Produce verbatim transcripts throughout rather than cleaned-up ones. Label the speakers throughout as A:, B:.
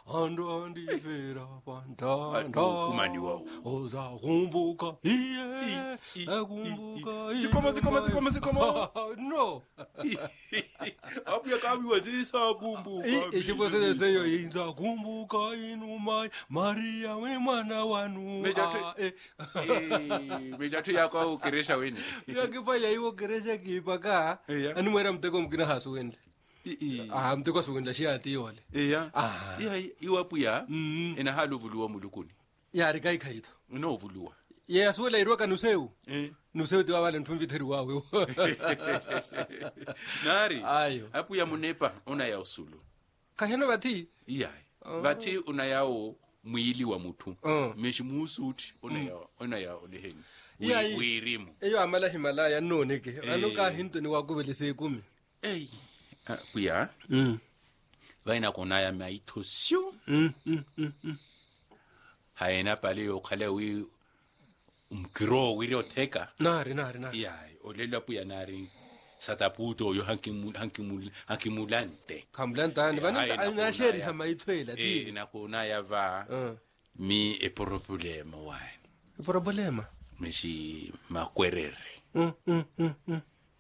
A: ando andivera pantanda
B: kumani wao
A: oza kumbuka iye akumbuka
B: sikoma sikoma sikoma sikoma
A: no
B: abuya kabi wazisa kumbuka
A: ishibose seyo inza kumbuka inuma Maria we mwana wanu
B: eh mejatu yako ukiresha wene
A: yakipa yayiwo keresha kipaka ani mwera mteko mkina hasu wende ah mteko su wende shiati yole
B: eya ah iya iwapuya ina halu vuluwa mulukuni
A: yari kai kaito
B: no vuluwa
A: ye aswela irwa kanuseu
B: eh
A: nuseu tu wale ntumvitheri wawe
B: nari
A: ayo
B: apuya munepa una ya usulu
A: kaheno bati
B: iya bati una yao mwili wa mtu
A: uh.
B: meshimusuti una ya una ya oleheni
A: iya
B: wirimu
A: eyo amala Himalaya none ke anuka hinto ni wakubelise kumi
B: eh kuya
A: mm
B: vaina kona ya maitosio
A: mm mm mm
B: haina pale yo khale wi umkiro wiriotheka
A: nari nari nari
B: iya olela puya nari sataputo yo hankimul hankimul hankimulante
A: kamlantani bana ana sheri hamaithwela
B: ti eh nakona yava
A: uh.
B: mi e problema wa
A: e problema
B: meshi makwerere
A: mm mm mm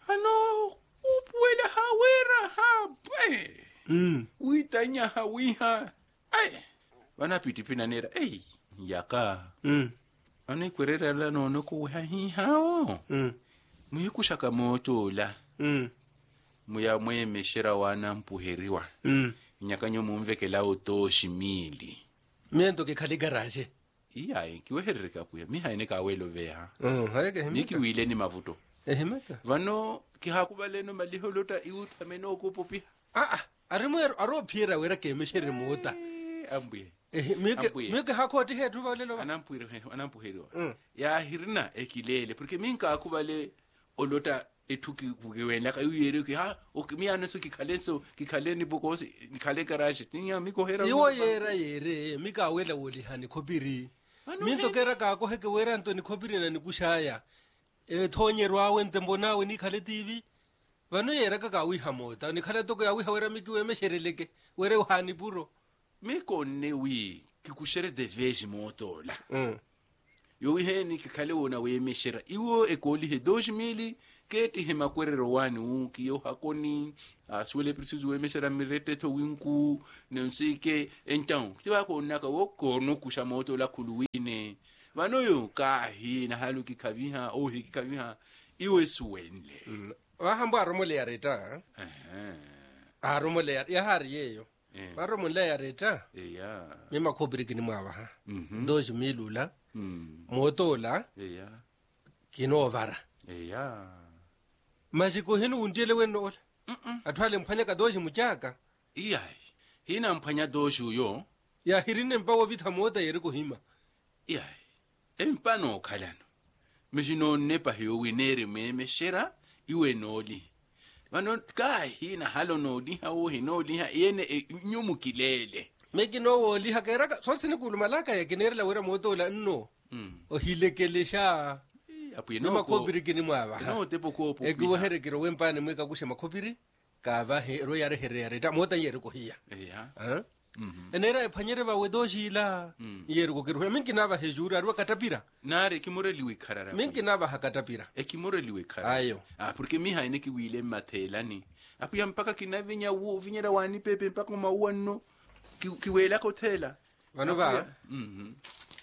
B: ano upwela hawera ha bwe
A: mm
B: uitanya hawiha ai bana pitipina nera ei yaka
A: mm
B: ana kwerera la nono ko hahi hao
A: mm
B: muyikushaka moto la
A: mm
B: muya mwemeshera wana mpuheriwa
A: mm
B: nyakanyo mumvekela utoshimili
A: miento ke khali garage
B: iya kiwehereka kuya mi haine ka welo veha
A: mm hayeke
B: mi kiwile ni mavuto
A: ehemeka
B: vano ki hakubaleno maliholota iuthameno kupopi
A: ah ah arimwero aro phiera wera ke meshere mota
B: ambuye
A: eh mike mike hakoti hethu balelo
B: anampuhero anampuhero ya hirina ekilele porque minka akubale olota ethuki kuwela ka uyere ki ha okimiana so kikhalenso kikhaleni bokosi nikhale garage tinya miko hera
A: iwo yera yere mika wela woli hani khopiri minto kera ka ko heke wera nto ni khopiri na ni kushaya e thonyerwa wente mbonawe ni khale tivi vano yera ka ka wi hamota ni khale to ya wi hawera miki we meshereleke were hani puro
B: miko ne wi kikushere de vege motola
A: mm
B: yo heni kikhale wona we meshera iwo ekoli he dois mil keti he makwerero wani unki yo hakoni aswele preciso we meshera mirete to winku nensike então kiwa ko naka wo kono kusha moto la kuluwine vano yo ka hi na halu kikabiha o hi kikabiha iwe suwenle
A: wa hamba aromole ya reta
B: eh
A: aromole ya hari yeyo aromole ya reta
B: eya
A: mima khobiri kini mwa ha
B: mhm
A: dois mil la
B: mm
A: motola
B: eya
A: kinovara
B: eya
A: majiko hinu undele wenola athwale mphanya ka doji mujaka
B: iya hina mphanya doji yo
A: ya hirine mpawo vitha mota yeri kuhima
B: iya empano khalano mishino nepa hiyo winere memeshera iwe noli vano ka hina halo noli hawo hinoli ha yene nyumukilele
A: meki no woli hakera so sine kulumalaka ya kinerela wera motola nno
B: mm
A: o hilekelesha
B: apuye
A: no makobiri kini mwaba
B: no tepo ko po
A: eki wohere kiro wempane mweka kushe makobiri ka va he ro yare here yare ta mota yere ko hiya
B: eya
A: ha enera ephanyere ba wedoshi la yere ko kiro minki na ba hejura ro katapira
B: nare kimoreliwe kharara
A: minki na ba hakatapira
B: ekimoreliwe kharara
A: ayo
B: ah porque mi haine ki wile mathela ni apuya mpaka kinavinya wo vinyera wani pepe mpaka maua no kiwela ko thela
A: vano ba
B: mhm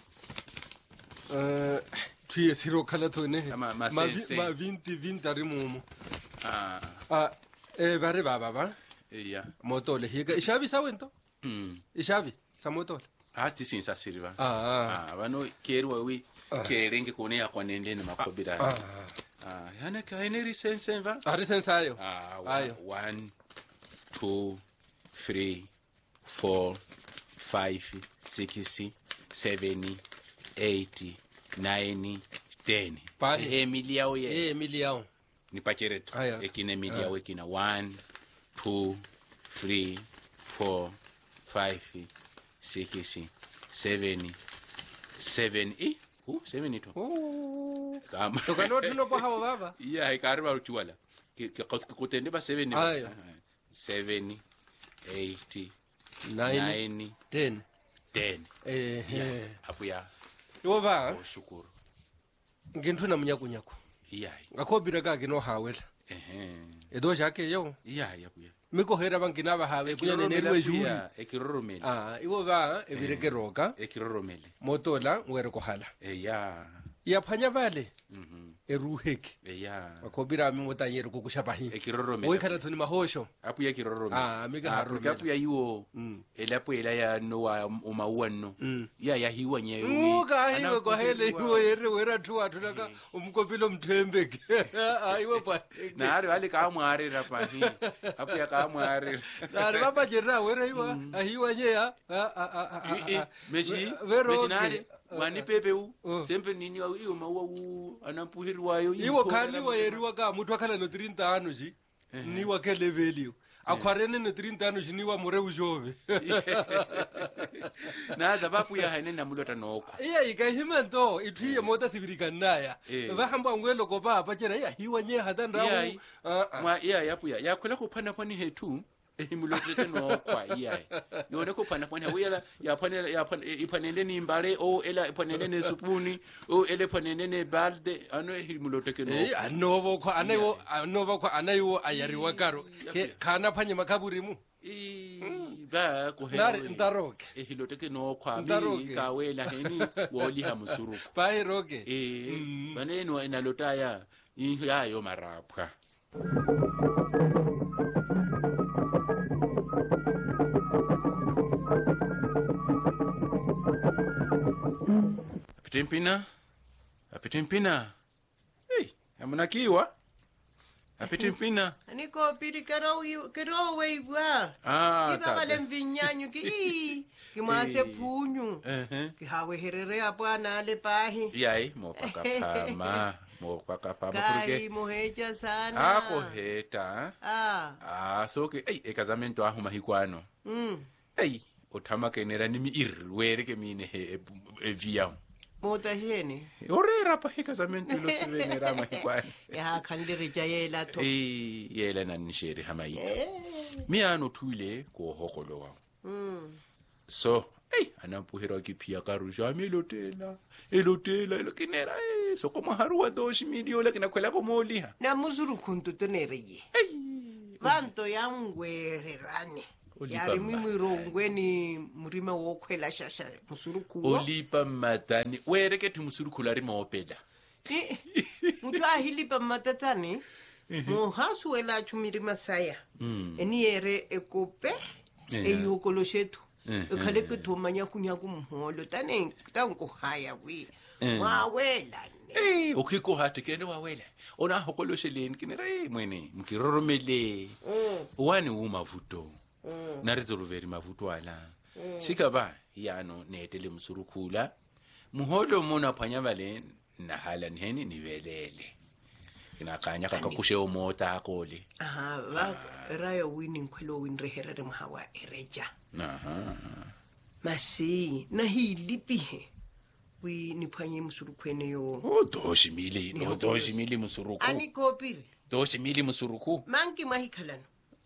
A: eh tuye siro khala thone
B: ma ma
A: vinti vinta rimumu
B: ah
A: ah eh bare baba ba
B: eya
A: motole higa ishabi sawento
B: mm
A: ishabi sa motole
B: ati sinsa siriva
A: ah
B: ah vano kerwa wi kerenge kone ya kwanende na makobira
A: ah
B: ah yana ka ene license va
A: ari sensayo
B: ah ayo one two three four five six seven eight nine ten eh miliao ye
A: eh miliao
B: ni pachereto ekine miliao ekina one two three four five six seven seven eh oh seven ito
A: oh
B: kama
A: to kanoti no pa hawa baba
B: iya ikarba uchuala ki kutende ba seven
A: ayo
B: seven eight
A: nine
B: nine
A: ten
B: ten
A: eh eh
B: apuya
A: yo ba
B: oshukuru
A: ngintuna munyakunyaku
B: iyayi
A: ngakhobira ka ke no hawela
B: ehe
A: edo jake yo
B: iyayi apuya
A: miko hera bangina ba hawe kunya nenelwe juri
B: ekiroromele
A: ah iwo ba ebireke roka
B: ekiroromele
A: motola ngwere ko hala
B: eya
A: ya phanya vale
B: mhm
A: eruheki
B: eya
A: ngakhobira mi motanyere ko kushabahi
B: ekiroromele
A: oyi khala thoni mahosho
B: apuya ekiroromele
A: ah mika harro
B: apuya iwo
A: mm
B: elapo ela ya no wa umauwa no
A: Mm.
B: ya ya hiwa nyewe
A: Muka hiwe kwa hele hiwe yere wera tuwa tunaka umkopilo mtembe ke hiwe pa
B: na hari wale ka mwari rapa hi apuya ka mwari
A: na baba jera wera hiwa hiwa nye ya
B: meshi
A: Vero
B: meshi
A: okay.
B: nari wani pepe u
A: Uh.
B: sempe nini wa iyo maua u anampuhirwayo
A: iwo khani wa yeriwa ka muthu akhala no thirty anu ji ni wa ke level akhwarene no thirty anu ji ni wa more ujove
B: na za bapuya haine na mulota noko
A: iya ikahimento ithiye mota sibirikanaya
B: Eh.
A: vahamba ngwelo ko baba jera ya hiwa nye hadan rawu
B: Iyai. mwa iya yapuya yakwela kuphana pani hetu ehimulotete nokwa iyayi yone kuphana pani uyela yaphanela yaphan iphanele ni imbale o ela iphanele ne supuni o ele phanele ne balde ano ehimuloteke no
A: Eh anovo ko anayo anovo ko anayo ayariwa karo ke khana phanye makaburimu
B: i ba ko he
A: nari ndaroke
B: ehiloteke nokwa
A: Ndaroke.
B: mi kawela heni woli hamusuru
A: pai roke
B: eh
A: Mm.
B: baneno inalotaya yayo marapha apitimpina apitimpina hey amunakiwa apitimpina
C: Niko piri kero kero weibwa.
B: ah
C: Iba kale mvinyanyu ki ki mase punyu.
B: eh
C: Ki hawe herere apana ale pahi.
B: yai mo pakapama mo pakapama
C: Kai
B: porque
C: moheja sana.
B: ako heta
C: Ah.
B: ah so ke ei ekazamento ahu mahikwano
C: Mm.
B: ei othama kenera nimi irwere ke mine he evia
C: Mota jene.
B: orera pa ekazamento lo sivenera mahikwano
C: Ya khandiri jayela to.
B: ei yela na nisheri hamaita
C: Eh.
B: mi ano thule ko hokolo wa
C: Mm.
B: so ei anampuhira ke pia ka ruja melotela elotela elokinera eh so como harua dos milio la kinakwela ko moliha
C: Na muzuru kuntu tenereye.
B: ei
C: Vanto ya ngwererane.
B: Olipa
C: Yari
B: ma-
C: mimiro ngweni murima wokhwela shasha musuru kuwo.
B: olipa matani were ke thimusurukula ri maopela
C: Eh, muthu a hilipa matatane mo hasuela chumiri masaya
B: mm
C: eni ere ekope
B: Eh.
C: eyokoloshethu
B: Eh,
C: ekhale ke thomanya kunya kumholo tane tanko haya wi
B: Eh.
C: wawela ne
B: eh okiko hati kene wawela ona hokolosheleni kinera eh mwene mkiroromele
C: Mm,
B: wani umavuto
C: mm,
B: na resolveri mavuto ala shikaba yano netele musurukula muholo mona phanya bale na hala nheni nivelele inakanya kakakushe omota akole
C: aha va rayo winning khwelo win reherere mhawa ereja
B: aha
C: masi na hilipihe wi niphanye musurukhwene yo
B: o doshi mili no doshi mili musuruku
C: ani kopiri
B: doshi mili musuruku
C: manki mahikhalano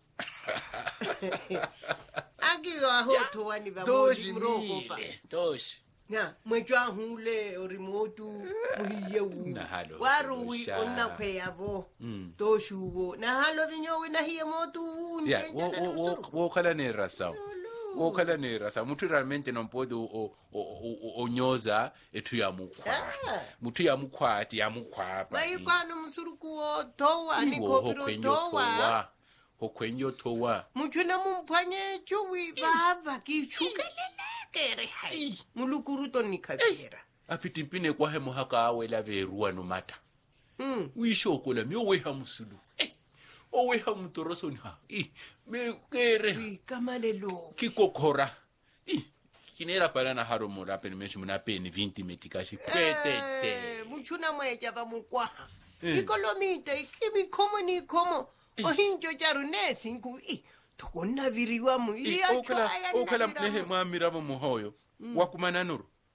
C: aki wa hotho wani ba
B: doshi
C: mrokopa
B: mili doshi
C: ya mwechwa hule orimotu muhiye u
B: Na halo,
C: waru wi
B: dosha.
C: onna kwe yavo
B: Mm.
C: to shugo na halo vinyo wi na hiye motu
B: ya wo wo wo wo kala ne rasa wo kala ne rasa mutu realmente non puede o o o onyoza etu ya mukwa
C: Ah.
B: mutu ya mukwati ya mukwapa
C: bayikwano musuruku wo towa ni kopiro towa
B: towa hokwenyo towa
C: muchuna mumphanye chuwi baba ki chukelele kere hai mulukuru to nikapira
B: apitimpine kwa hemo haka awela verua no mata
C: mm
B: uisho kola mi owe ha musulu eh owe ha mutoroso ni ha eh me kere
C: wi kamalelo
B: kikokora eh kinera pala na haro mura pene mesho muna peni twenty metikashi petete
C: Eh, muchuna mweja va mukwaha
B: Eh.
C: ikolomita ikibi komo ni komo ohinjo jaru nesi nku i tokonna viriwa mu iya
B: okala okala mnehe mwamira mo muhoyo wakumana nuru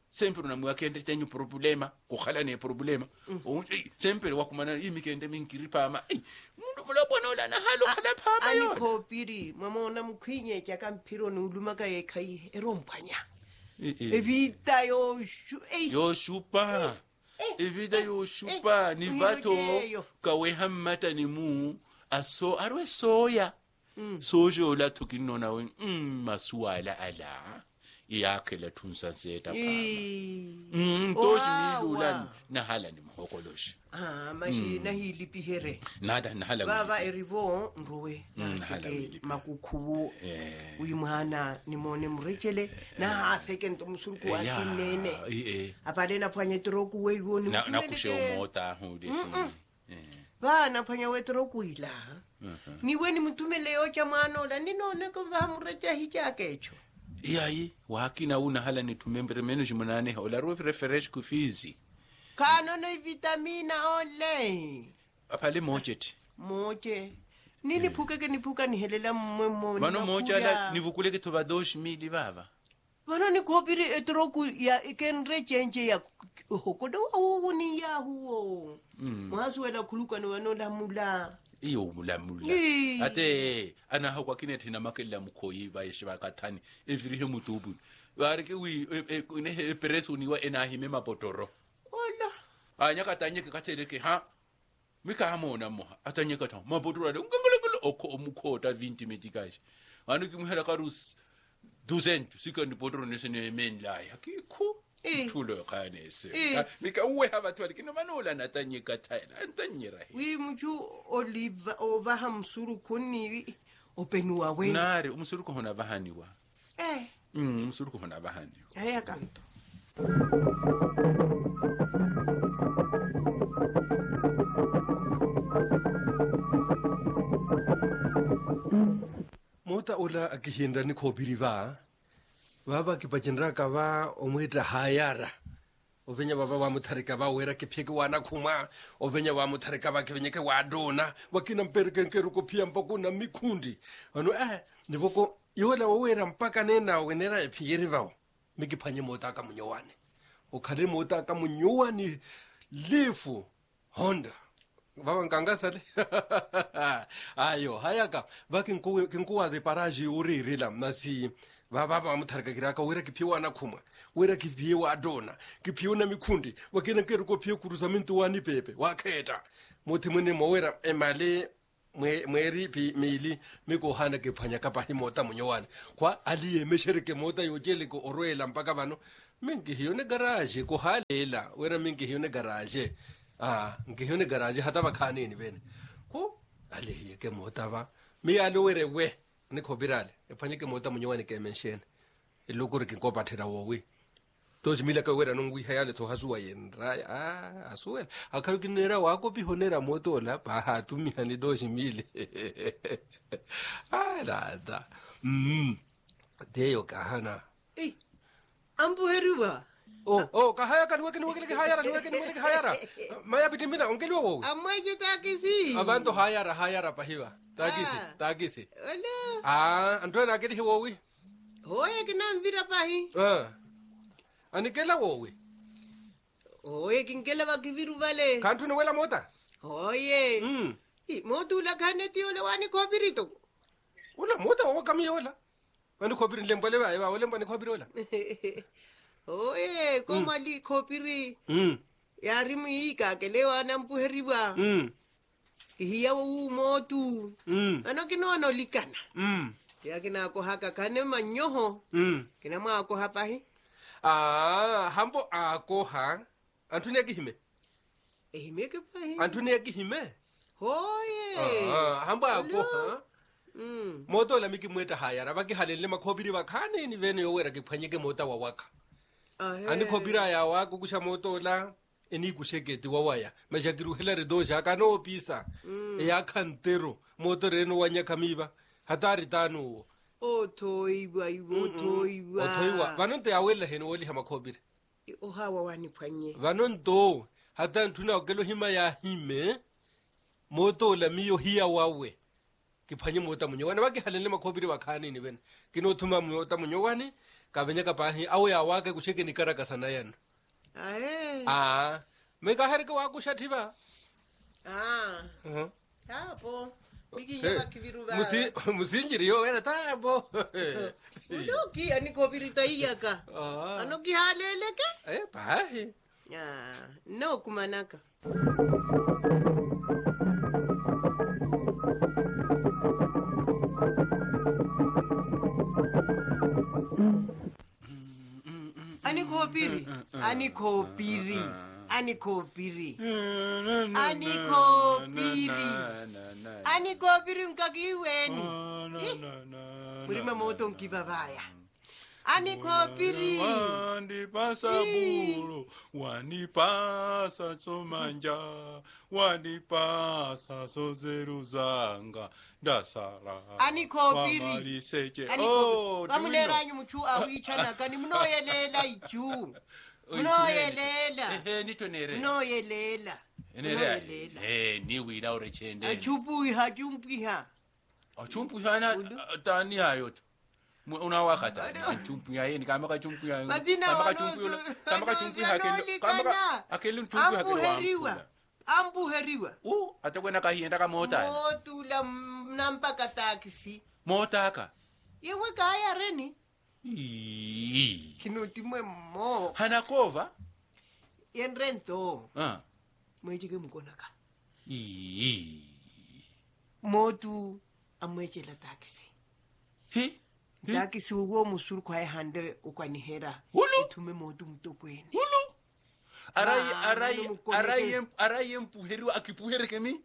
B: sempre unamwa kende tenyu problema ko khala ne problema o sempre wakumana imi kende minkiripa ma mundu mula bona ola na halo khala phama
C: ani khopiri mama ona mkhwinye tja ka mphiro ni uluma ka yekhai eromphanya evita yo ei
B: yo shupa evita yo shupa ni vato kawe hammata ni mu aso arwe soya sojo la tukinona we masuala ala iyakhe thunsa seta pha mm toji milula na hala ni mhokoloshi
C: ah mashi na hilipi here
B: nada na hala
C: baba erivo nrowe naseke makukhubu uyimhana nimone mrechele na second umsulku asinene
B: eh
C: apale na phanye troku weyoni
B: na kushe umota hudisi
C: ba na phanya wetroku ila ni weni mtumele yo chamano la ninone ko va mrecha hicha kecho
B: iyayi wakina una hala ni tumembere menu jimunane ola ro refresh ku fizi
C: kana no vitamina ole
B: apale mocheti
C: moche nini phuke ke niphuka ni helela mmwe mmwe
B: bano mocha la nivukule ke toba dos mili baba
C: bana ni khopiri etroku ya ikenre change ya hokodo wo ni ya huo mwaswela khuluka no bano la mula
B: iyo mulamula ate ana hakwa kinethi namakela mukhoyi bayeshiba kathani evirihe mutubu bareke wi ne preso niwa enahime mapotoro
C: ola
B: anya katanye ke katheleke ha mika amona mo atanye katha mapotoro le ngangolekele okho omukhota twenty medikashi anu kimhela karus duzentu sikani potoro nesene menlaya akikho thulo khane se mika uwe habathu alikino manola natanye kathaela antanyera he
C: wi muchu oliva ova hamsuru khoni openwa wena
B: nari umsuru khona bahaniwa
C: eh
B: mm umsuru khona bahaniwa
C: aya kanto
A: mota ola akihinda ni khopiri va baba ke bajendra ka ba omweta hayara ovenya baba wa mutharika ba wera ke pheke wana khuma ovenya wa mutharika ba ke venye ke wa dona wakina mpereke nkeru ko phia mpako na mikhundi ano eh nivoko yola wa wera mpaka nena wenera e phiyeri vao miki phanye mota ka munyowane o khale mota ka munyowane lefu honda baba nganga sale ayo hayaka bakinko kinko ze paraji uririla nasi baba ba mutharika kiraka wera ke phiwa na khuma wera ke phiwa dona ke phiwa na mikhundi wakena ke riko phiwa kuruza mintu wani pepe wakheta muthi mune mowera emale mwe mweri pi mili miko hana ke phanya ka pahi mota munyowane kwa aliye meshereke mota yojele ko orwela mpaka bano mingi hiyo ne garage ko halela wera mingi hiyo ne garage ah ngi hiyo ne garage hata bakhani ni bene ko aliye ke mota ba mi alo were we ni khobirale ephanyeke mota munyowane ke mention elokore ke kopathera wowe tozi mila ka wera nongwi hayale to hazuwa yenra ah asuela akhalu kinera wako pi honera moto la ba ha tumi hani dozi mile ah nada mm deyo kahana
C: eh ambuheriwa
A: oh oh kahaya kan wekeni wekeni hayara wekeni wekeni hayara maya bitimina ongeliwa wowe
C: amaje takisi
A: abantu hayara hayara pahiwa takisi takisi
C: ola
A: ah andona akedi wowe
C: hoye kinamvira pahi
A: ah anikela wowe
C: hoye kinkela bakiviru vale
A: kantu ne wela mota
C: hoye
A: mm
C: i motu la khaneti ole wani khopirito
A: ula mota wa kamiyo wala wani khopiri lembole ba ba lemba ni khopiri wala
C: hoye ko mali khopiri
A: mm
C: yari muika kele wana mpuheriwa
A: mm
C: hiya u motu
A: mm
C: ano kinono likana
A: mm
C: ya kina ko haka kane manyoho
A: mm
C: kina mwa ko hapa hi
A: ah hambo akoha antune kihime
C: eh meke pahi
A: antune kihime
C: hoye
A: ah hambo akoha
C: mm
A: moto la miki mweta hayara baki halele makhobiri bakhane ni vene yo wera ke phanyeke mota wa waka ani khobira ya wako kusha moto la eni kusheketi wa waya mashakiru hela re doja kana opisa ya khantero moto reno wanya kamiba hatari tanu
C: o toiwa iwo toiwa
A: o toiwa vanonto yawela heno woli hama khobiri
C: o hawa wani phanye
A: vanonto hata ntuna okelo hima ya hime moto la miyo hiya wawe ke phanye mota monyowane ba ke halele makhobiri ba khane ni bena ke no thuma mota monyowane ka benya ka pahi a o ya wa ke kusheke ni karaka sana yana
C: ae
A: ah me ka hare ke wa ku shathiba
C: ah
A: uh
C: hapo bigi ya kiviru ba
A: musi musinjiri yo wena tabo
C: uloki ani khobiri taiyaka
A: ah
C: anoki halele ke
A: eh pahi
C: ah no kumanaka ani khobiri ani khobiri ani khobiri ani khobiri ani khobiri nkakiweni murima moto nkibabaya ani khobiri
B: wanipasa buro wanipasa tsomanja wanipasa sozeruzanga ndasara
C: ani khobiri
B: wamaliseche
C: ani
B: oh
C: bamuneranyu muchu awichana kani munoyelela iju munoyelela
B: ehe nitonere
C: munoyelela
B: enere eh ni wida urechende
C: achupuiha chumpiha
B: achumpuhana tani hayo una wakata chumpuya yeni kama ka chumpuya kama ka chumpuya kama ka chumpuya hakelo kama ka akelo chumpuya hakelo
C: ambuheriwa ambuheriwa
B: u atakwena ka hienda ka mota
C: motula nampaka taxi
B: mota ka
C: yewe kaya reni
B: ii
C: kinotimwe mo
B: hanakova
C: yenrento
B: ah
C: mwejike mkonaka
B: ii
C: motu amwechela taxi
B: hi
C: taxi uwo musuru kwa hande ukwanihera itume motu mtokweni
B: hulu arai
C: Ah,
B: arai
C: nani mukoneke.
B: arai arai empuheriwa akipuhere kemi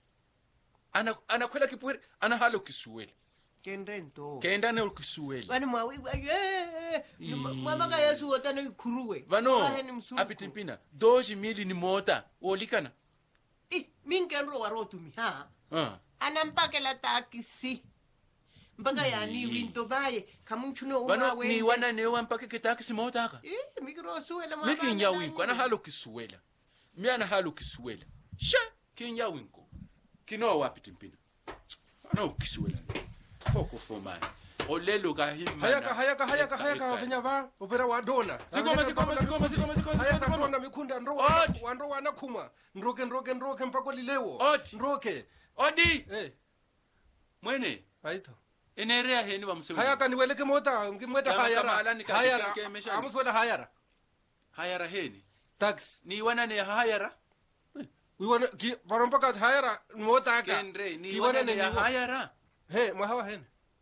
B: ana anakwela kipuhere ana halo kisuwele
C: kenrento
B: kenda ne kisuwele
C: bani mwawi eh mama ka yesu otana ikuruwe
B: vano
C: Aheni msuruku.
B: apitimpina doji mili ni mota olikana
C: ih minkenro warotumi ha
B: ah
C: anampakela taxi mpaka yani winto baye kamunchuno
B: vano
C: umawe
B: ni wana ne wampake ke taxi mota aka
C: eh mikro suela mama
B: miki nyawiko ana halo kisuwela mi ana halo kisuwela she kinyawinko kino wapitimpina ana kisuwela foko fomani olelo ka himana
A: hayaka hayaka hayaka hayaka benya ba opera wa dona
B: Zikoma, zikoma, zikoma, zikoma, zikoma,
A: hayaka
B: zikoma.
A: dona mikunda ndro
B: Ot.
A: wa ndro wana khuma ndroke ndroke ndroke mpako lilewo
B: Ot.
A: ndroke
B: odi
A: eh
B: mwene
A: haito
B: enerea heni bamsewe
A: hayaka niweleke mota ngimweta
B: Kama-
A: hayara
B: kama alani kati
A: hayara
B: keke meshani.
A: amuswela hayara
B: hayara heni
A: tax
B: ni wana ne hayara
A: wiwona ki parompa ka hayara mota ka
B: kendre ni
A: Ki
B: wana
A: wana
B: ne
A: ne
B: ya
A: niwo.
B: hayara
A: he mwahawa hen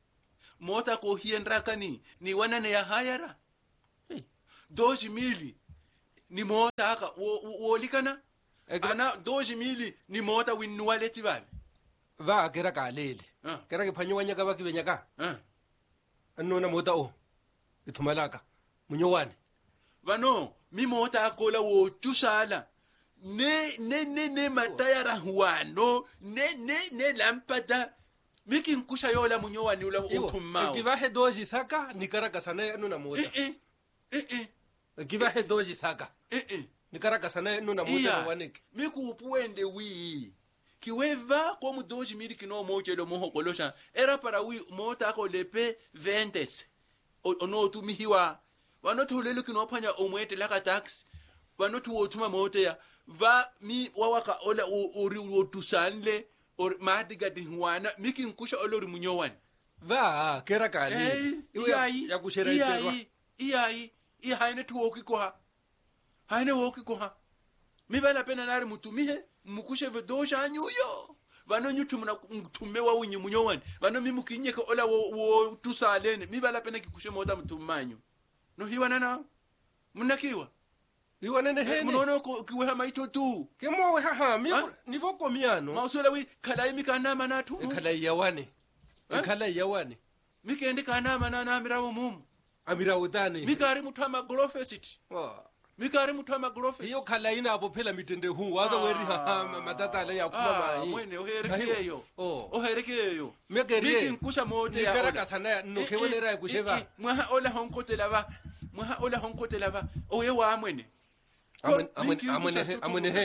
B: mota ko hiendra kani ni wana ne ya hayara hey. doji mili ni mota aka wo- wo- wolikana
A: Eka-
B: ana doji mili ni mota winnuwaleti babi
A: va kera ka lele
B: Ah.
A: kera ke phanywa ka ba ke benya ka
B: ah.
A: annona mota o ithumalaka munyowane
B: vano mi mota akola wo tusala ne ne ne ne matayara huano ne ne ne lampada miki nkusha yola munyowani ula utumao
A: ki va he doji saka ni kara ka sana annona mota
B: eh eh eh eh
A: ki va he doji saka
B: eh eh
A: ni kara ka sana annona mota
B: iya
A: waneke
B: miku upuende wi kiweva ko mudoji miri kino moche lo moho kolosha era para wi mota ko lepe ventes ono tumihiwa wanotu lelo kino panya omwete laka tax wanotu wotuma mote ya va mi wawaka ola ori wotusanle or madiga dinwana miki nkusha olori munyowani
A: va kera ka
B: eh
A: lele
B: iyai
A: ya kushera iterwa
B: iyai iyai i haine tuwoki ko ha haine woki ko ha mi bala pena nari mutumihe mukushe vedosha anyuyo vano nyutu mna mtume wa winyi munyowani vano mi mukinyeka ola wo, wo tusalene mi bala pena kikushe mota mtumanyo no hiwa nana mnakiwa
A: iwana ne
B: eh,
A: hene
B: munono ko kiwe hama ito tu
A: ke mo we haha mi
B: Ha?
A: ni vo komiano
B: mausola wi kalai mi kana manatu
A: kala yawane
B: Ha?
A: kala yawane
B: mi kendi kana manana mirawo mum
A: amira udani
B: mi kari mutama glofesity mi kari mutama glofesity
A: iyo khala ina abo phela mitende hu waza weri ha matata le ya kuma
B: ah
A: mai
B: mwene oherekeyo
A: oh
B: oherekeyo
A: Mekerie.
B: miki nkusha mote ya
A: Nikara
B: ola.
A: kasana no
B: Eh,
A: kewelera
B: eh,
A: kusheba
B: eh, eh, mwaha ola honkote lava mwaha ola honkote lava oye wa mwene
A: amwen
B: Miki
A: amwen
B: nkusha
A: amwen
B: tutu
A: amwen
B: muka.
A: hen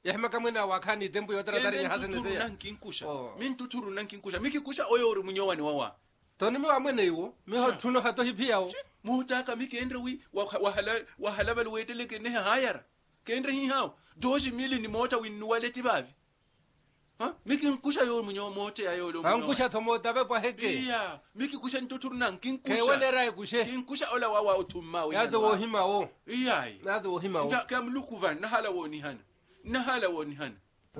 A: ya hema kamwena wakhani tempo yo taratari ya hasene se
B: nankinkusha min tuturu nankinkusha mikikusha oyo uri munyowani wawa
A: toni mi amwene iwo mi ho thuno hato hipiao
B: mutaka mikendre wi wahala wahala bal wedele ke ne hayara kendre hi hawo doji mili ni mota win waleti bavi ha mikinkusha yo munyo mota ya yo lo
A: ankusha thomo tabe kwa heke
B: iya mikikusha ntuturu nankinkusha
A: ke wale rai kushe
B: kinkusha ola wawa utumma wi
A: yazo wo hima wo
B: iya
A: yazo wo hima wo
B: ya kamluku van na hala woni hana na hala woni hana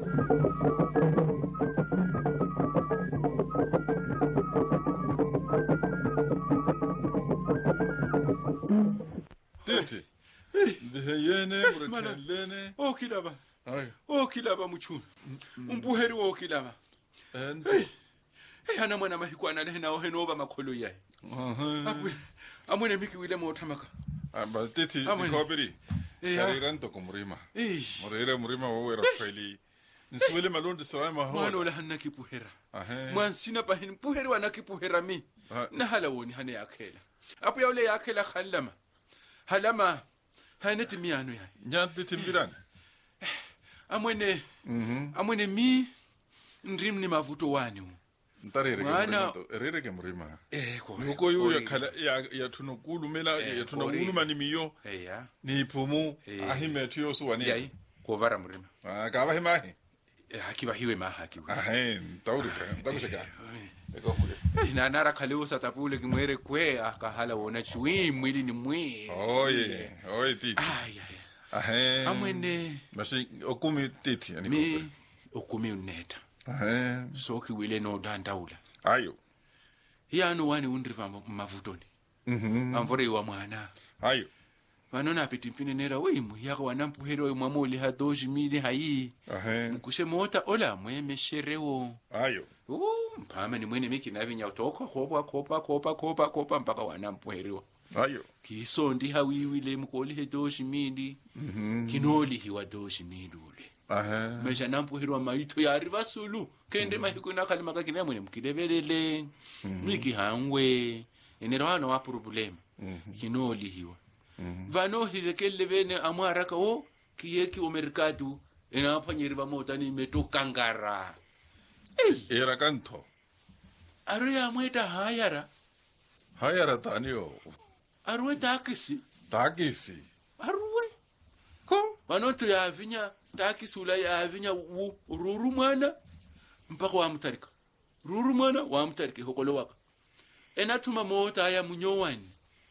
D: tete ndiheyene muretelene
B: o kilaba
D: ay
B: o kilaba muchuna umbuheri wo kilaba
D: and
B: hey hana mwana mahikwana le nawo henoba makholo yayi abwe amwene miki wile mothamaka
D: aba tete ikobiri yarira ntoko murima murira murima wo wera kweli nsiwele malondo sawa ma ho
B: mwana wala hanna kipuhera
D: ahe
B: mwansina pahin puheri wana kipuhera mi na hala woni hane yakhela apu yawle yakhela khallama halama haneti miyano yayi
D: nyanti timbirani
B: amwene
D: mhm
B: amwene mi ndrim ni mavuto wani
D: ntarere
B: Mwana-
D: ke murima rere ke murima
B: eh ko
D: nuko yu ya khala ya ya thuno kulumela
B: Eh,
D: ya thuno
B: kori.
D: kuluma ni miyo
B: eh ya
D: ni iphumu
B: Eh.
D: ahimethu yosu
B: yayi
D: wani
B: ko vara murima
D: ah ka ba himahi
B: eh hakiba hiwe ma hakiwe
D: ahe ntawuri ka ntakushaka eko mure
B: ina nara khalewo satapule kimwere kwe akahala wona chwi mwili ni mwi
D: oye oye titi
B: ay ay
D: ahe
B: amwene
D: mashi okumi titi ani
B: mi okumi uneta
D: ahe
B: so kiwile no dandaula
D: ayo
B: yano wani undriva mavutoni
D: mhm
B: amvore wa mwana
D: ayo
B: vanona pitimpine nera wimu yako wanampuhero wa mwamoli hadoji mili hayi
D: ahe
B: mkushe mota ola mweme sherewo
D: ayo
B: uh mpama ni mwene miki navinya utoka kopa kopa kopa kopa kopa mpaka wanampuhero
D: ayo
B: kisondi hawiwile mkoli hedoji mili
D: mhm
B: kinoli hiwa doji mili ule
D: ahe
B: mesha nampuhero maito ya riva sulu kende mahiku na kalima kakine mwene mkilebelele miki hangwe enero hano wa problem kinoli hiwa vano hilekele bene amwaraka o kiyeki omerkatu ena phanyeri ba mota ni meto kangara
D: era kanto
B: aro ya mweta hayara
D: hayara tanio
B: aro takisi
D: takisi
B: aro
D: ko
B: vano to ya vinya takisi ula ya vinya u ruru mwana mpaka wa mtarika ruru mwana wa mtarika hokolo waka ena tuma mota ya munyowani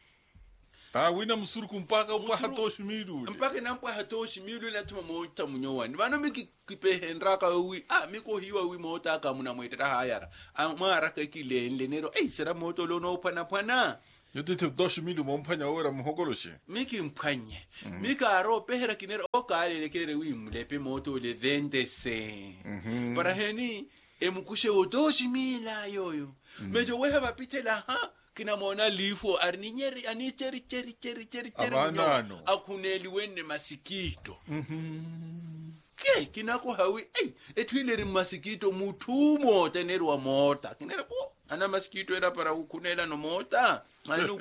D: ah wina musuruku mpaka kwa
B: Musuru-
D: hatoshi miru
B: mpaka nampwa hatoshi milu na tuma mota munyowani vano miki kipehendraka wi ah miko hiwa wi mota ka muna mwetera hayara amara ka kilenle nero ei sera moto lo no pana pana
D: yotete doshi miru mompanya ora muhokoloshi
B: miki mpanye mika aro pehera kinero o kale le kere wi mulepe moto le vende se
D: mhm
B: para heni emukushe otoshi mila yoyo mejo weha bapitela ha kina mona lifo arninyeri ani cheri cheri cheri cheri cheri
D: Abanano.
B: akuneli wene masikito
D: mhm
B: ke kinako hawi ei etwile masikito mutumo tenerwa mota kinera ko ana masikito era para ukunela no mota ano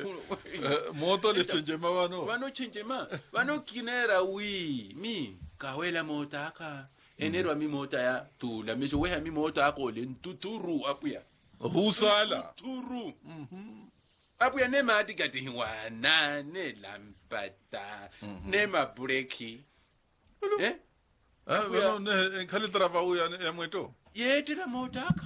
D: moto le chenjema wano
B: vano chenjema vano kinera wi mi kawela mota aka enerwa mi mota ya tula miso weha mi mota ako le ntuturu apuya
D: husala
B: turu apuya ne mati kati wana ne lampata ne mabreki eh
D: ah bueno ne khali trava uya ya mweto
B: yetela motaka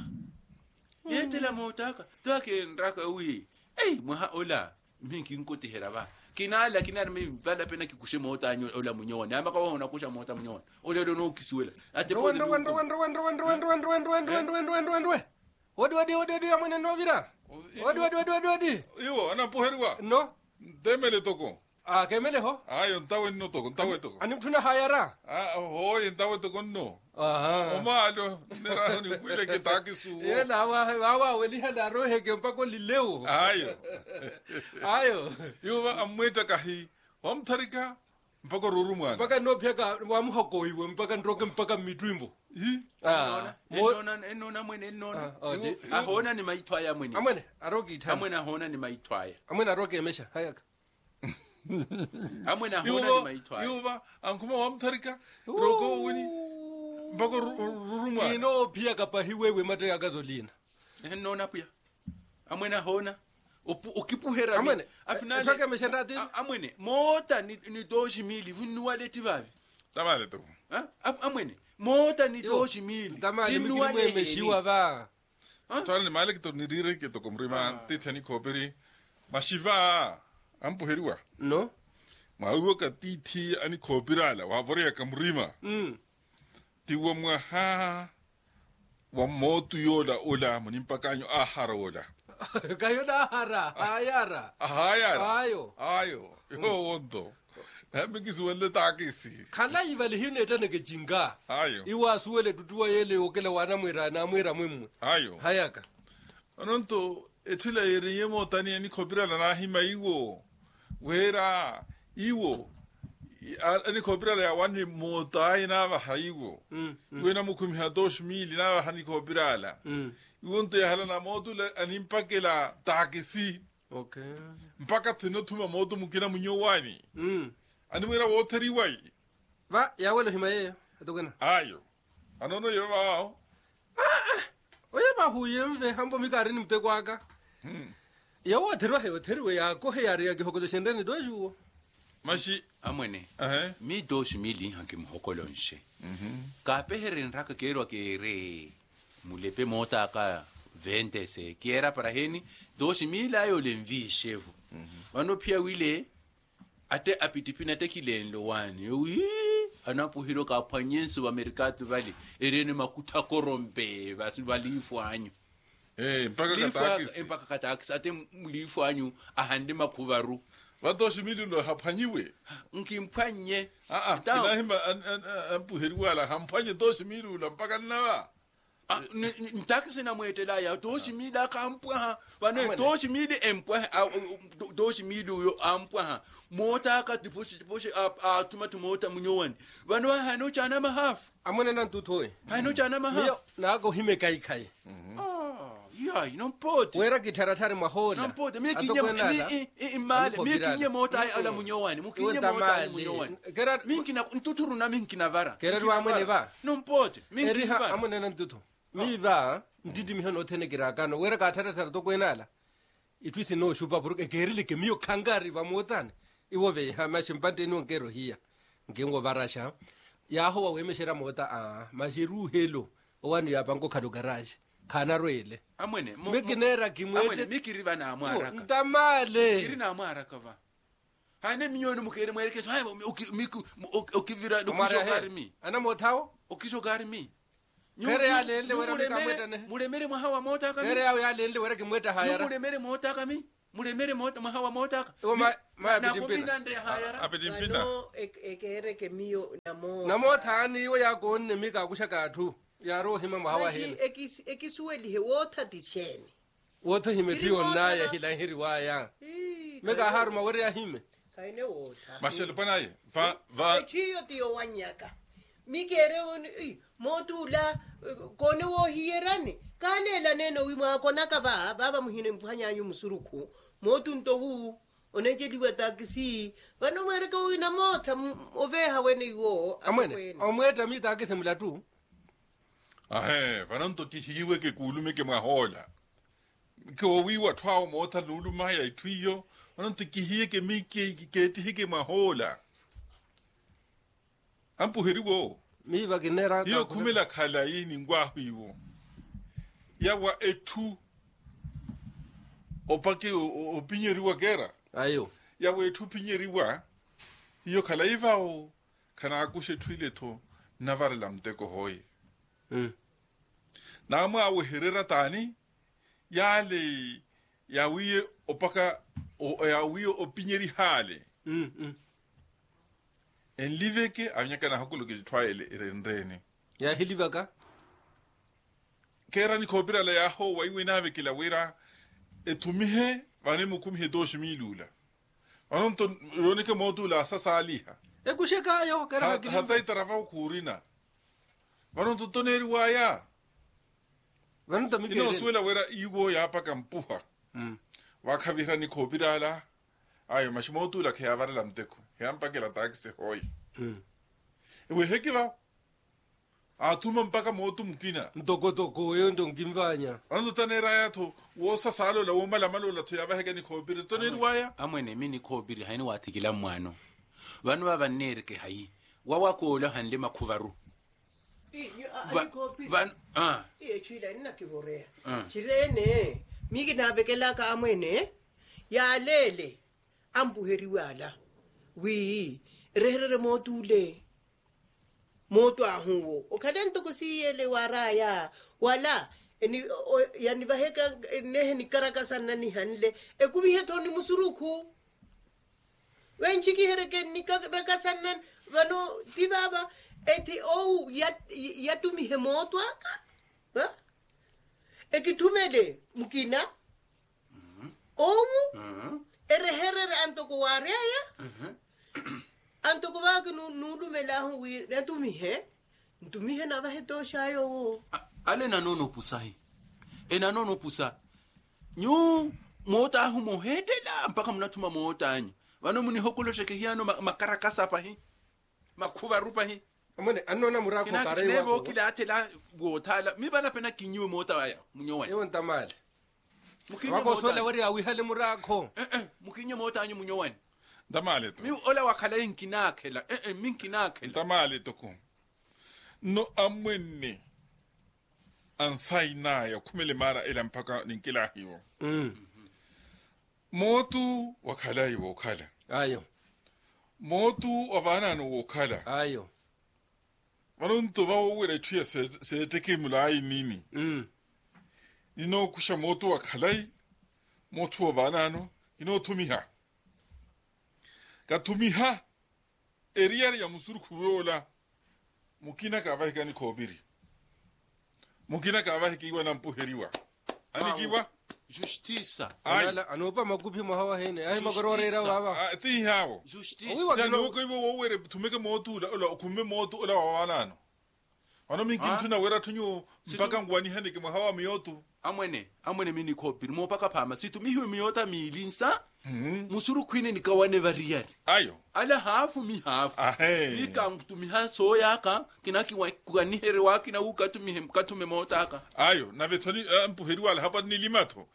B: yetela motaka twake ndraka wi ei mwa ola mingi nkoti heraba kinala kinala mi bala pena kikushe mota anyo ola munyona ama kwa una kusha mota munyona ole lo no kisuela ate pole
A: Rwanda Rwanda Rwanda Rwanda Rwanda Rwanda Rwanda Rwanda Rwanda Rwanda Rwanda Rwanda Rwanda Wadi wadi wadi wadi amwene novira wadi wadi wadi wadi wadi
D: iwo ana poherwa
A: no
D: temele toko
A: ah kemele ho
D: ayo ntawe no toko ntawe toko
A: ani mtuna hayara
D: ah hoye ntawe toko no
A: aha
D: omalo nera ni kwile ke takisu
A: yela wa wa weli hada rohe ke mpako lileo
D: ayo
A: ayo
D: iwo amweta kahi wamtharika mpaka ruru mwana
A: mpaka no pheka wa mhoko iwe mpaka ndoke mpaka mitwimbo
D: hi
A: ah
B: enona enona mwene enona
A: Ah, oh, di-
B: ahona ni maitwaya mwene
A: amwene aroki itana
B: amwene ahona ni maitwaya
A: amwene aroki emesha hayaka
B: amwene ahona ni
D: iwo
B: maitwaya
D: iwo ankuma wamtharika roko wini mpaka rurumwa
A: kino pia kapahi wewe mate akazolina
B: nona pia amwene hona ukipuhera
A: amwene
B: afinale
A: toke meshenda ati
B: amwene mota ni ni doshi mili vunwa leti vavi
D: tamale to
B: ha amwene mota ni doshi mili
A: tamale mikimwe meshiwa va
D: twala ni male kito nirire kito komrima titani koperi mashiva ampuheriwa
A: no
D: mauwo ka titi ani kopirala wa voria kamrima
A: mm
D: tiwa mwa ha wa motu yola ola munimpakanyo ahara ola
A: kayo da hara ayara
D: ahayara
A: ayo
D: ayo yo wondo hamikisi wale takisi
A: khala ivali hine tane ke jinga
D: ayo
A: iwa suwele tutuwa yele okele wana mwira na mwira mwimwe
D: ayo
A: hayaka
D: anonto etula yere yemo tani ani kopirala na hima iwo wera iwo ani kopirala ya wani mota ina ba haiwo
A: mm
D: wena mukumi ha dos mil na hani kopirala
A: mm
D: iwonto ya hala na modula ani mpakela takisi
A: okay
D: mpaka tino tuma moto mukina munyowani
A: mm
D: ani mwera woteri wai
A: va ya wele hima ye atokena
D: ayo anono yo wao
A: oye ba huye mve hambo mikari ni mte kwaka
D: hmm
A: ya wa terwa he terwe ya ko he yari ya gihogo shendeni dojuwo
D: mashi
B: amwene
D: eh
B: mi doshi mili hanke mhokolonshe
D: mhm
B: ka peherin raka kerwa kere mulepe mota ka vente se kiera para heni doshi mili ayo le mvi shevu wano pia wile ate apitipina te kilendo wani wi anapo hiro ka panyensu wa merikatu vali erene makuta korombe basi balifu anyu
D: eh mpaka
B: lifu
D: katakisi
B: mpaka katakisi ate mulifu anyu ahande makuvaru
D: wadoshi mili ndo hapanyiwe
B: nkimpanye
D: ah ah
B: Tao.
D: ina hima ampuheri wala hampanye doshi mili ula mpaka nawa
B: Ah, ntakisi na mwetela ya doshi mida kampwa ha wane
A: Amwene.
B: doshi midi empwa ha do- doshi midi uyo ampwa ha mota ka tipushi tipushi a tuma tumota munyowani vano hano chana mahafu
A: amwene nan tutoy
B: hano chana
A: miyo
B: mahafu
A: na go hime kai kai
B: ah ya inompoti
A: wera gitaratari mahola
B: nompote mikinye mi imale mikinye mota ay ala munyowani mukinye mota ay munyowani
A: kera
B: minkina ntuturu na minkina vara
A: Kera tu amwene ba?
B: nompote minkina
A: eriha
B: vara
A: amwene nan tuto mi ba ndidi mi hono tene girakano wera ka taratara to kwenala itwisi no shupa buruke gerile ke miyo kangari va motane iwo ve ha mashimpante no ngero hiya ngengo varasha yaho wa wemeshera mota a mashiru helo owani ya bango kado garage kana roele
B: amwene mo-
A: mekinera
B: amwene
A: kimwete
B: mikiriva na amwara kiri
A: ntamale
B: na amwara kava hane minyoni mukere mwerekezo hayi uki- miku- mu- uki- ukivira
A: Omara
B: ukishogari
A: he
B: mi
A: ana motawo
B: ukishogari mi
A: Kere ya lele wera mika mweta ne.
B: mulemere mwahawa mota kami
A: kere yawo ya lende wera kimweta hayara
B: mulemere mota kami mulemere mota mwahawa mota kami
A: Iwo ma- ma
B: na
A: apitimpina.
B: kubina ndre hayara
D: apetimpina
C: Vano ek- ekere ke miyo namo
A: na motani iwo ya gonne mika kushakathu yaro hima mahawa
C: Mashi
A: hela
C: ekis- ekisuweli he wota ticheni
A: woto hime
C: Kiri
A: piyo
C: wota
A: naya
C: na-
A: hila hiri waya
C: Ii,
A: mika
C: kaine-
A: haru mawere ya hime
C: kaine wota
D: mashel panaye va va
C: echiyo tiyo wanyaka mikere on ii, motula eh, kone wo hiyerani kalela neno wimwa konaka ba baba muhine mphanyanyu musuruku motu ntowu onejeliwa takisi vano mwereka wina mota m- oveha wene iwo
A: amwene omweta mita akise mulatu
D: ahe vanonto kihiwe ke kulume ke mahola ke owiwa twao mota lulu maya itwiyo vanonto kihiye ke mike ke tihike mahola ampuheri wo
A: mi baginera
D: hiyo kumela khala yini ngwahiwo yawa etu opake opinyeriwa gera
A: ayo
D: yawa etu pinyeriwa hiyo khala ivao kana akushe twile to navar lamteko hoye
A: mm
D: namu awe herera tani yale yawiye opaka o yawiye opinyeri hale
A: mm mm
D: en liveke anyaka na hakulu ke twaele irendrene
A: ya hili baka
D: kera ni kobira la yaho waiwe nave kila wira etumihe vane mukumhe dosh milula wanonto yonike modula sasa aliha
A: ekusheka ayo kera
D: Ha-
A: hakili
D: hata itarafa kurina wanonto toneri waya
A: vanta
D: ino
A: mikere
D: suela wira iwo ya paka mpuha
A: mm
D: wakhavira ni kobira la ayo mashimodula ke avara la mteko yampa ke la taxi hoy
A: mm
D: ewe hekiva atuma mpaka motu mkina
A: ntokotoko yo ntonkimvanya
D: anzo tanera yatho wo sasalo la wo mala malo la to yaba hega ni khobiri toneri waya
B: amwene mini khobiri haini wathikila mwano vanu va vaneri ke hayi wa wakola hanle makhuvaru
C: Va,
B: van ah
C: e chila nna ke borea chirene mi ke na bekela ka amwene ya lele ambuheriwala wi rerere motule moto ahuo o kadento ko siyele waraya wala eni yani baheka nehe ni karakasa nani hanle e kubi heto ni musuruku wenchi ki hereke ni karakasa nan vano tibaba eti o yat yatumi hemoto aka ha ekitumele mukina omu ere herere antoko waraya antoko wake nudu melahu wi netumi he ntumi he na baheto shayo
B: ale na nono pusahi ena nono pusa nyu mota hu mohetela mpaka mnatuma mota anyu vano muni hokolo sheke hiano makarakasa pa hi makhuva rupa hi
A: amone anona murako kare
B: wa nebo kila atela gothala mi bana pena kinyiwe mota waya munyowa
A: ewo ntamale
B: mukinye
A: wako sole wari awihale murako
B: eh eh mukinye mota anyu munyowani
D: damale to
B: mi ola wakhala inkinakhela eh eh minkinakhela
D: damale to ko no amwene ansaina ya kumele mara ila mpaka ninkila hiyo
A: mm
D: motu wakhala yiwo khala
A: ayo
D: motu wabana no wokhala
A: ayo
D: vanonto va were thuya se se teke mulai nini
A: mm
D: ino kusha motu wakhalai motu wabana no ino tumiha katumiha eriyar ya musuru kuyola mukina ka va hikani khobiri mukina ka va hikiwa na mpuheriwa ani kiwa
B: justiça
A: ala anopa makupi mahawa hene ai magororera baba
D: a ti hawo
B: justiça
D: ya no ko ibo were tumeke motu la ola kume motu ola wawalano ono minkin tuna wera tunyo mpaka ngwani hane ke mahawa miyotu
B: amwene amwene mini khobiri mo paka phama situmihiwe miyota milinsa musuru kwine nikawane variyari
D: ayo
B: ala hafu mi hafu
D: ahe
B: nikangtumi ha soyaka kinaki kwanihere waki na ukatumihe mkatume motaka
D: ayo na vetoni mpuheriwa la hapa ni limato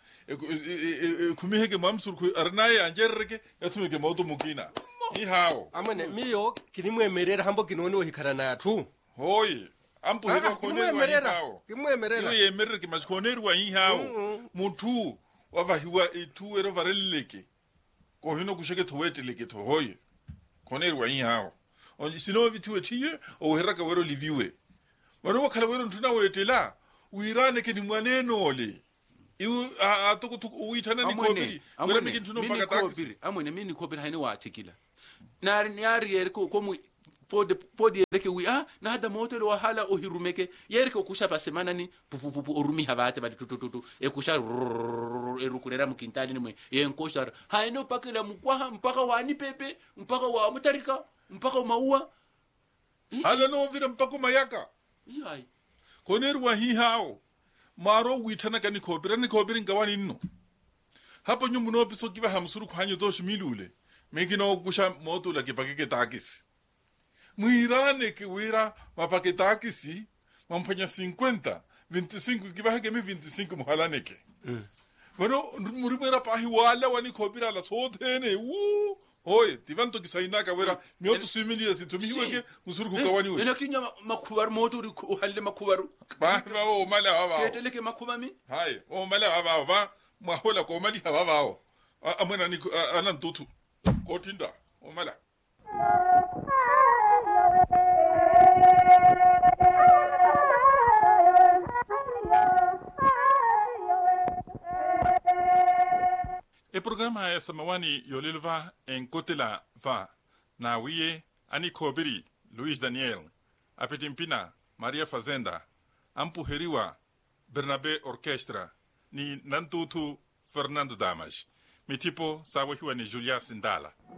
D: kumiheke mamsuru ku arnaye anjereke yatumeke moto mukina ni hao
A: amone miyo kinimwemerera hambo kinone ohikana nathu
D: hoye ampuheriwa konerwa ni hao
A: kimwemerera
D: yo yemerere kimashikonerwa ni hao mutu wavahiwa itu ero vareleke ko hino kusheke towete leke to hoye konerwa ni hao on sino vitiwe tiye o heraka wero liviwe wano wakala wero ntuna wetela uirane ke ni mwaneno ole iu atoko tuko uitana ni kobiri wero miki ntuno mpaka taxi
B: amwene mini kobiri haini waachikila na nyari yerko komu pode pode yereke wi ah na hada motelo wahala ohirumeke yereke kusha pasemana ni pupu pupu orumi habate bali tututu ekusha erukurera mukintali ni yenkosha haino pakila mukwaha mpaka wani pepe mpaka wa mutarika mpaka maua
D: hala no vira mpaka mayaka
B: yai
D: konerwa hi hao maro uitana kani kobira ni kobiri ngawani nno hapo nyumu no piso kiba hamsuru kwanyo dosh milule mekino kusha moto la kipakeke takisi mwirane ke wira mapake takisi mampanya cinquenta veinticinco kiba hake mi veinticinco muhalane ke
A: mm
D: bueno murimera pahi wala wani kobira la sotene wu hoye tivanto kisaina ka wera mioto suimilia situmihiweke musuru kukawani we
B: ina kinya makhuvaru moto uhalle makhuvaru
D: ba ba o mala baba
B: keteleke makhuvami
D: hayi o mala baba ba mwahola ko mali baba bao amwena ni anantutu kotinda o mala e programa ya samawani yolilva en kotela va na wiye ani kobiri Luis Daniel apetimpina Maria Fazenda ampuheriwa Bernabe Orchestra ni nantutu Fernando Damas mi tipo sawa hiwa ni Julia Sindala